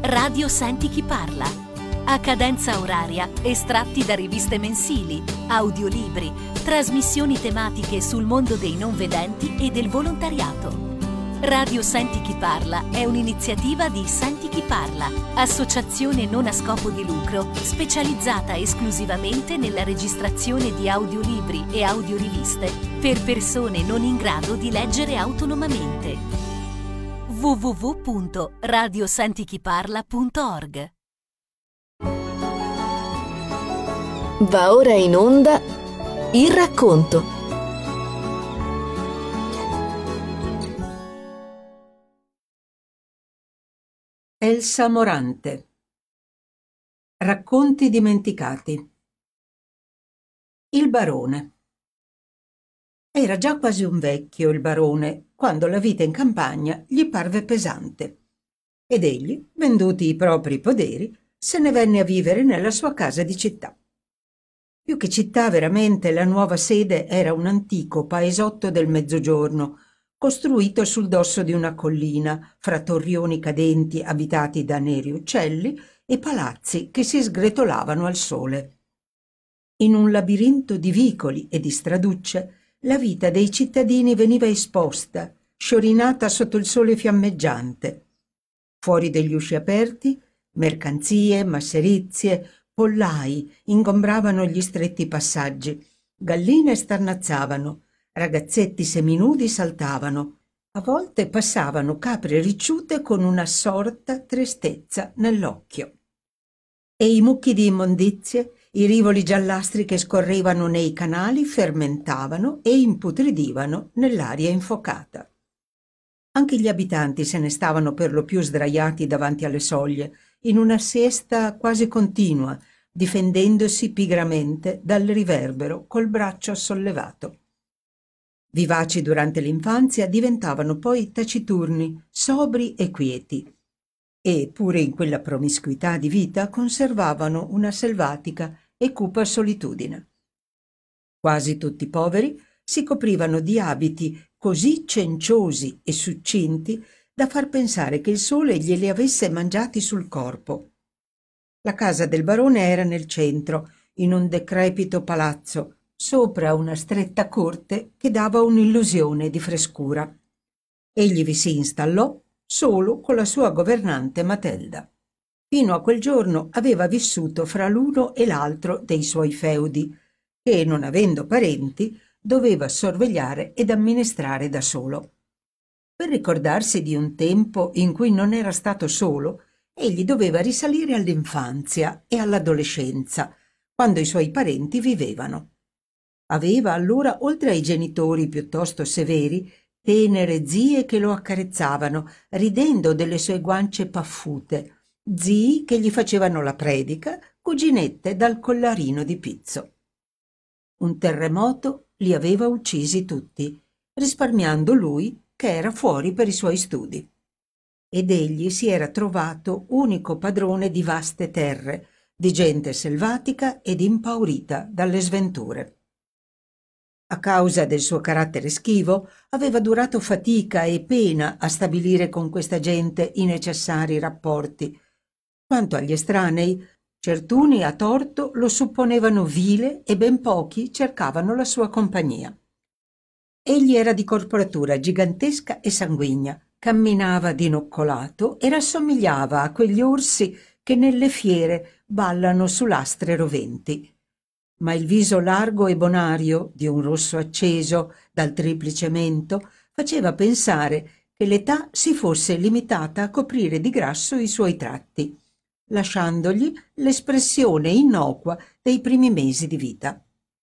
Radio Senti chi parla. A cadenza oraria, estratti da riviste mensili, audiolibri, trasmissioni tematiche sul mondo dei non vedenti e del volontariato. Radio Senti chi parla è un'iniziativa di Senti chi parla, associazione non a scopo di lucro specializzata esclusivamente nella registrazione di audiolibri e audioriviste per persone non in grado di leggere autonomamente. www.radiosentichiparla.org. Va ora in onda il racconto. Elsa Morante. Racconti dimenticati. Il barone. Era già quasi un vecchio il barone quando la vita in campagna gli parve pesante ed egli, venduti i propri poderi, se ne venne a vivere nella sua casa di città. Più che città, veramente, la nuova sede era un antico paesotto del mezzogiorno, costruito sul dosso di una collina, fra torrioni cadenti abitati da neri uccelli e palazzi che si sgretolavano al sole. In un labirinto di vicoli e di straducce, la vita dei cittadini veniva esposta, sciorinata sotto il sole fiammeggiante. Fuori degli usci aperti, mercanzie, masserizie, pollai ingombravano gli stretti passaggi, galline starnazzavano, ragazzetti seminudi saltavano, a volte passavano capre ricciute con una sorta tristezza nell'occhio. E i mucchi di immondizie, i rivoli giallastri che scorrevano nei canali fermentavano e imputridivano nell'aria infocata. Anche gli abitanti se ne stavano per lo più sdraiati davanti alle soglie, in una siesta quasi continua, difendendosi pigramente dal riverbero col braccio sollevato. Vivaci durante l'infanzia, diventavano poi taciturni, sobri e quieti, e pure in quella promiscuità di vita conservavano una selvatica e cupa solitudine. Quasi tutti poveri, si coprivano di abiti così cenciosi e succinti da far pensare che il sole glieli avesse mangiati sul corpo. La casa del barone era nel centro, in un decrepito palazzo, sopra una stretta corte che dava un'illusione di frescura. Egli vi si installò solo con la sua governante Matelda. Fino a quel giorno aveva vissuto fra l'uno e l'altro dei suoi feudi, che, non avendo parenti, doveva sorvegliare ed amministrare da solo. Per ricordarsi di un tempo in cui non era stato solo, egli doveva risalire all'infanzia e all'adolescenza, quando i suoi parenti vivevano. Aveva allora, oltre ai genitori piuttosto severi, tenere zie che lo accarezzavano, ridendo delle sue guance paffute, zii che gli facevano la predica, cuginette dal collarino di pizzo. Un terremoto li aveva uccisi tutti, risparmiando lui, che era fuori per i suoi studi. Ed egli si era trovato unico padrone di vaste terre, di gente selvatica ed impaurita dalle sventure. A causa del suo carattere schivo, aveva durato fatica e pena a stabilire con questa gente i necessari rapporti. Quanto agli estranei, certuni a torto lo supponevano vile e ben pochi cercavano la sua compagnia. Egli era di corporatura gigantesca e sanguigna, camminava dinoccolato e rassomigliava a quegli orsi che nelle fiere ballano su lastre roventi. Ma il viso largo e bonario, di un rosso acceso dal triplice mento, faceva pensare che l'età si fosse limitata a coprire di grasso i suoi tratti, lasciandogli l'espressione innocua dei primi mesi di vita.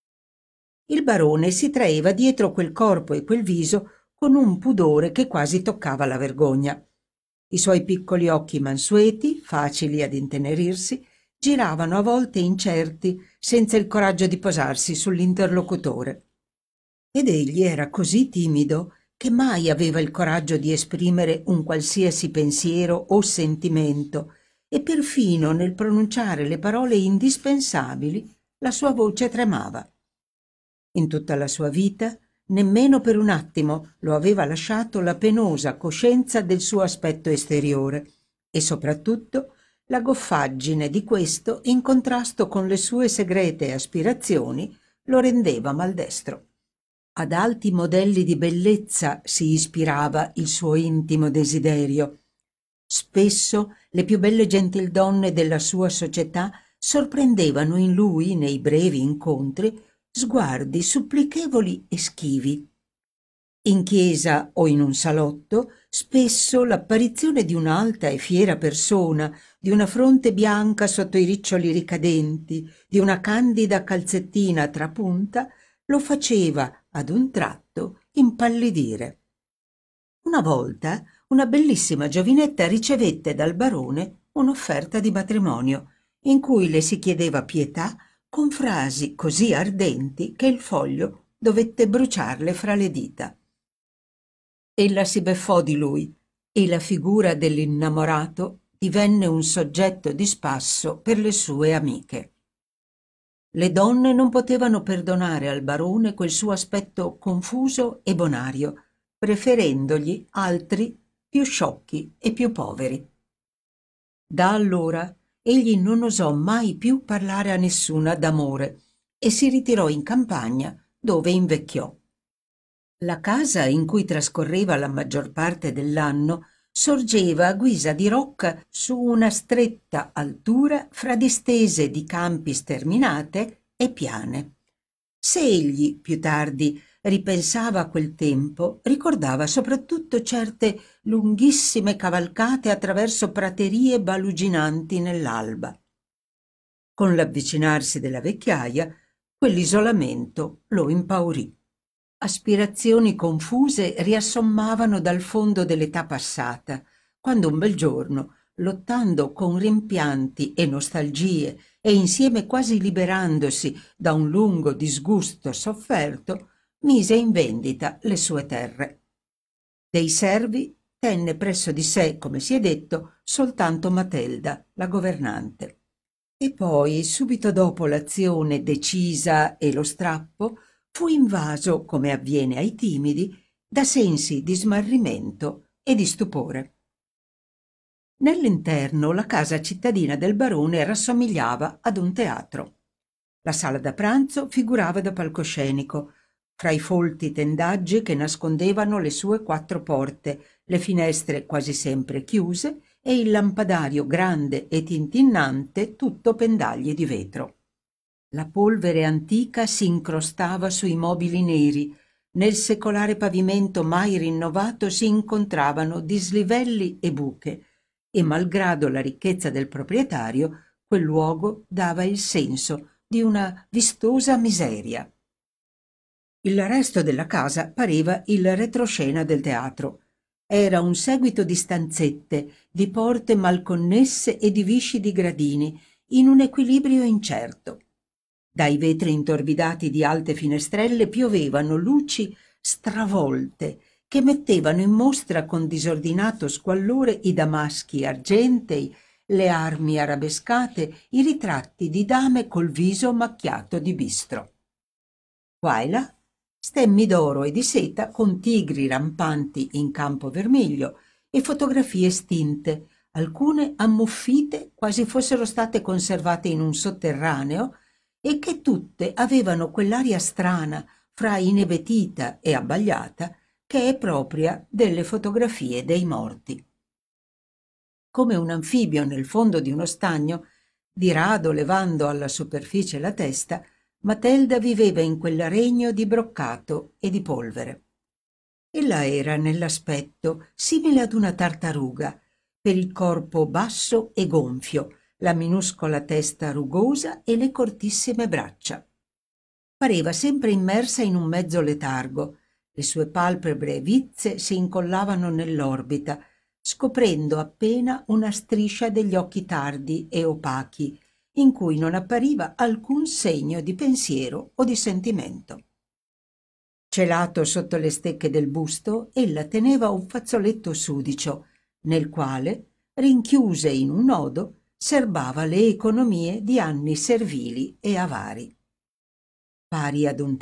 Il barone si traeva dietro quel corpo e quel viso con un pudore che quasi toccava la vergogna. I suoi piccoli occhi mansueti, facili ad intenerirsi, giravano a volte incerti, senza il coraggio di posarsi sull'interlocutore. Ed egli era così timido che mai aveva il coraggio di esprimere un qualsiasi pensiero o sentimento, e perfino nel pronunciare le parole indispensabili la sua voce tremava. In tutta la sua vita nemmeno per un attimo lo aveva lasciato la penosa coscienza del suo aspetto esteriore, e soprattutto la goffaggine di questo in contrasto con le sue segrete aspirazioni lo rendeva maldestro. Ad alti modelli di bellezza si ispirava il suo intimo desiderio. Spesso le più belle gentildonne della sua società sorprendevano in lui, nei brevi incontri, sguardi supplichevoli e schivi. In chiesa o in un salotto, spesso l'apparizione di un'alta e fiera persona, di una fronte bianca sotto i riccioli ricadenti, di una candida calzettina trapunta, lo faceva ad un tratto impallidire. Una volta una bellissima giovinetta ricevette dal barone un'offerta di matrimonio, in cui le si chiedeva pietà con frasi così ardenti che il foglio dovette bruciarle fra le dita. Ella si beffò di lui e la figura dell'innamorato divenne un soggetto di spasso per le sue amiche. Le donne non potevano perdonare al barone quel suo aspetto confuso e bonario, preferendogli altri più sciocchi e più poveri. Da allora egli non osò mai più parlare a nessuna d'amore e si ritirò in campagna, dove invecchiò. La casa in cui trascorreva la maggior parte dell'anno sorgeva a guisa di rocca su una stretta altura fra distese di campi sterminate e piane. Se egli, più tardi, ripensava a quel tempo, ricordava soprattutto certe lunghissime cavalcate attraverso praterie baluginanti nell'alba. Con l'avvicinarsi della vecchiaia, quell'isolamento lo impaurì. Aspirazioni confuse riassommavano dal fondo dell'età passata, quando un bel giorno, lottando con rimpianti e nostalgie e insieme quasi liberandosi da un lungo disgusto sofferto, mise in vendita le sue terre. Dei servi tenne presso di sé, come si è detto, soltanto Matelda, la governante. E poi, subito dopo l'azione decisa e lo strappo, fu invaso, come avviene ai timidi, da sensi di smarrimento e di stupore. Nell'interno la casa cittadina del barone rassomigliava ad un teatro. La sala da pranzo figurava da palcoscenico, fra i folti tendaggi che nascondevano le sue 4 porte, le finestre quasi sempre chiuse e il lampadario grande e tintinnante tutto pendagli di vetro. La polvere antica si incrostava sui mobili neri, nel secolare pavimento mai rinnovato si incontravano dislivelli e buche, e malgrado la ricchezza del proprietario, quel luogo dava il senso di una vistosa miseria. Il resto della casa pareva il retroscena del teatro. Era un seguito di stanzette, di porte mal connesse e di viscidi gradini, in un equilibrio incerto. Dai vetri intorbidati di alte finestrelle piovevano luci stravolte che mettevano in mostra con disordinato squallore i damaschi argentei, le armi arabescate, i ritratti di dame col viso macchiato di bistro. Qua e là stemmi d'oro e di seta con tigri rampanti in campo vermiglio e fotografie stinte, alcune ammuffite quasi fossero state conservate in un sotterraneo e che tutte avevano quell'aria strana, fra inebetita e abbagliata, che è propria delle fotografie dei morti. Come un anfibio nel fondo di uno stagno, di rado levando alla superficie la testa, Matelda viveva in quel regno di broccato e di polvere. Ella era nell'aspetto simile ad una tartaruga, per il corpo basso e gonfio, la minuscola testa rugosa e le cortissime braccia. Pareva sempre immersa in un mezzo letargo. Le sue palpebre vizze si incollavano nell'orbita, scoprendo appena una striscia degli occhi tardi e opachi, in cui non appariva alcun segno di pensiero o di sentimento. Celato sotto le stecche del busto, ella teneva un fazzoletto sudicio, nel quale, rinchiuse in un nodo, serbava le economie di anni servili e avari. Pari ad un